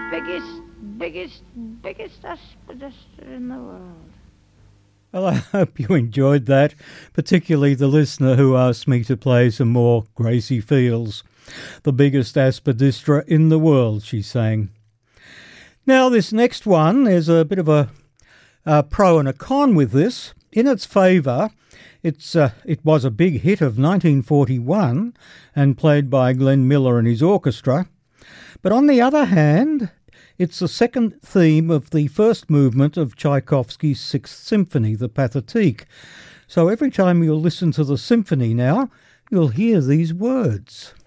biggest aspidistra in the world. Well, I hope you enjoyed that, particularly the listener who asked me to play some more Gracie Fields. The biggest aspidistra in the world, she sang. Now, this next one, there's a bit of a pro and a con with this. In its favour, it was a big hit of 1941 and played by Glenn Miller and his orchestra. But on the other hand, it's the second theme of the first movement of Tchaikovsky's Sixth Symphony, the Pathétique. So every time you'll listen to the symphony now, you'll hear these words.